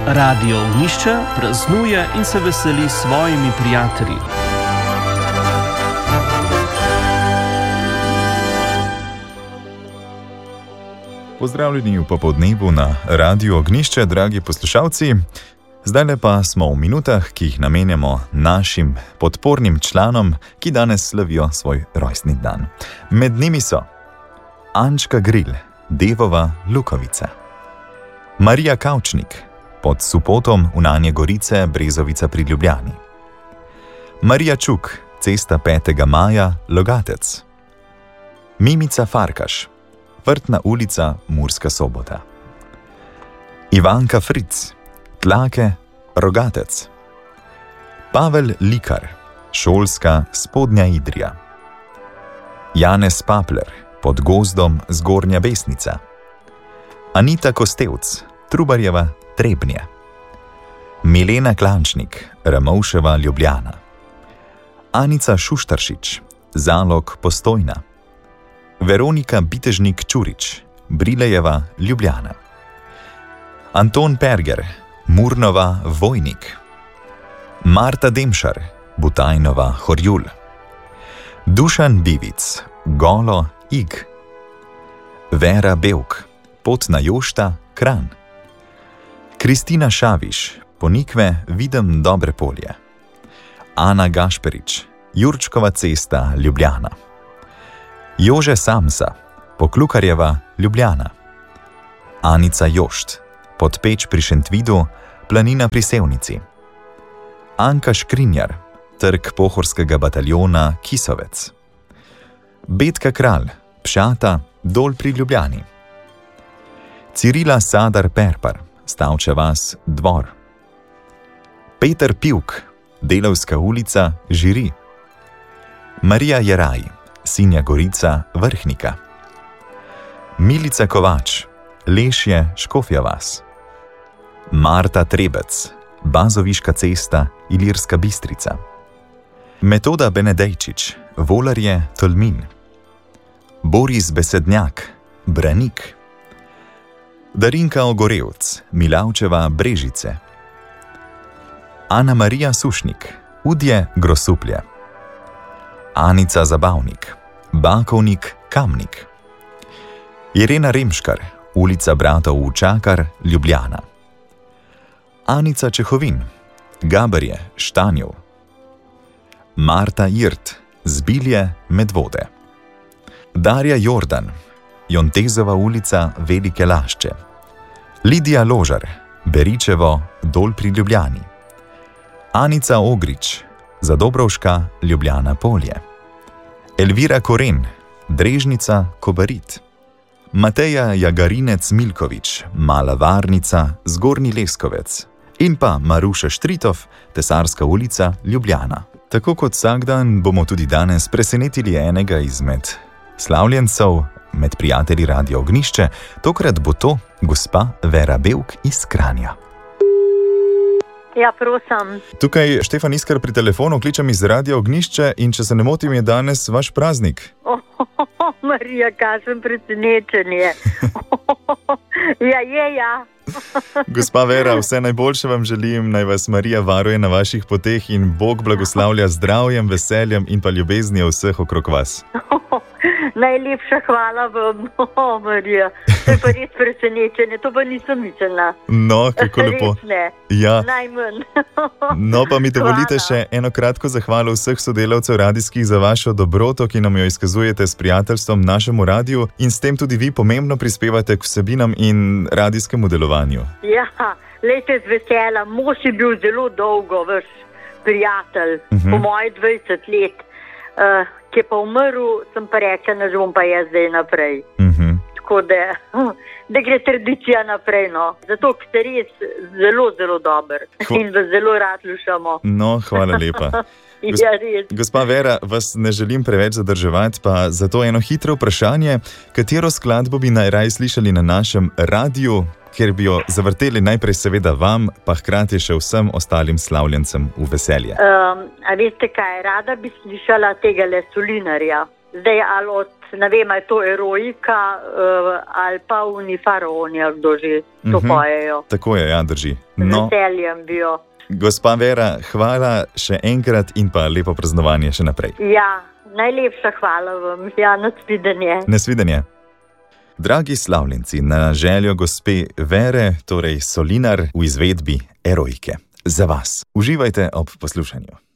Radio Ognjišče praznuje in se veseli s svojimi prijatelji. Pozdravljeni v popoldnevu na Radiu Ognjišče, dragi poslušalci. Zdajle pa smo v minutah, ki jih namenjamo našim podpornim članom, ki danes slavijo svoj rojstni dan. Med njimi so Ančka Gril, Devova Lukovica, Marija Kavčnik, pod Supotom v Nanje Gorice, Brezovica pri Ljubljani, Marija Čuk, Cesta 5. maja, Logatec, Mimica Farkaš, Vrtna ulica, Murska Sobota, Ivanka Fric, Tlake, Rogatec, Pavel Likar, Šolska, Spodnja Idrija, Janez Papler, pod Gozdom, Zgornja Besnica, Anita Kostevc, Trubarjeva, Trebnje, Milena Klančnik, Ramovševa, Ljubljana, Anica Šuštaršič, Zalog, Postojna, Veronika Bitežnik-Čurič, Brilejeva, Ljubljana, Anton Perger, Murnova, Vojnik, Marta Demšar, Butajnova, Horjul, Dušan Bivic, Golo, Ig, Vera Bevk, Potna Jošta, Kranj, Kristina Šaviš, Ponikve, Videm Dobre Polje, Ana Gašperič, Jurčkova cesta, Ljubljana, Jože Samsa, Poklukarjeva, Ljubljana, Anica Jošt, Podpeč pri Šentvidu, Planina pri Sevnici, Anka Škrinjar, Trg Pohorskega bataljona, Kisovec, Betka Kralj, Pšata, Dol pri Ljubljani, Cirila Sadar Perpar, Stavče vas, Dvor, Peter Pivk, Delavska ulica, Žiri, Marija Jeraj, Sinja Gorica, Vrhnika, Milica Kovač, Lešje, Škofja vas, Marta Trebec, Bazoviška cesta, Ilirska Bistrica, Metoda Benedejčič, Volarje, Tolmin, Boris Besednjak, Branik, Darinka Ogorevc, Milavčeva, Brežice, Ana Marija Sušnik, Udje, Grosuplje, Anica Zabavnik, Bakovnik, Kamnik, Irena Remškar, Ulica Bratov Učakar, Ljubljana, Anica Čehovin, Gabarje, Štanjev, Marta Irt, Zbilje, Medvode, Darja Jordan, Jontezova ulica, Velike Lašče, Lidija Ložar, Beričevo, Dol pri Ljubljani, Anica Ogrič, Zadobrovška, Ljubljana Polje, Elvira Koren, Drežnica, Kobarit, Mateja Jagarinec Milkovič, Mala Varnica, Zgornji Leskovec in pa Maruša Štritov, Tesarska ulica, Ljubljana. Tako kot vsak dan bomo tudi danes presenetili enega izmed slavljencev med prijatelji Radia Ognjišče, tokrat bo to gospa Vera Bevk iz Kranja. Ja, prosim. Tukaj Štefan Iskar pri telefonu, kličem iz Radia Ognjišče in če se ne motim, je danes vaš praznik. Marija, kakšen presenečenje. Ja. Gospa Vera, vse najboljše vam želim, naj vas Marija varuje na vaših poteh in Bog blagoslavlja zdravjem, veseljem in pa ljubeznijo vseh okrog vas. Najlepša hvala vam, Marija. To je pa res presenečenje, to pa nisem mislila. No, kako lepo. Res ne, ja. Najmanj. No, pa mi dovolite še eno kratko zahvalo vseh sodelavcev radijskih za vašo dobroto, ki nam jo izkazujete s prijateljstvom našemu radiju in s tem tudi vi pomembno prispevate k vsebinam in radijskemu delovanju. Ja, lejte z vesela, mož je bil zelo dolgo vaš prijatelj, po moje 20 let. Ki je pa umrl, sem pa rekla, da bom pa jaz zdaj naprej. Tako da gre tradicija naprej, no. Zato, ker ste res zelo, zelo dober in vas zelo rad slušamo. No, hvala lepa. Gospa Vera, vas ne želim preveč zadrževati, pa zato eno hitro vprašanje, katero skladbo bi najraje slišali na našem radiju, ker bi jo zavrteli najprej seveda vam, pa hkrati še vsem ostalim slavljencem v veselje. A veste kaj, rada bi slišala tegale Solinarja. Zdaj ali od ne vem, je to Erojika ali pa Unifaronija, kdo že to pojejo. Tako je, ja, drži. No, veseljem bi jo. Gospa Vera, hvala še enkrat in pa lepo praznovanje še naprej. Ja, najlepša hvala vam. Ja, nasvidenje. Nasvidenje. Dragi slavljenci, na željo gospe Vere, torej Solinar v izvedbi Erojike. Za vas. Uživajte ob poslušanju.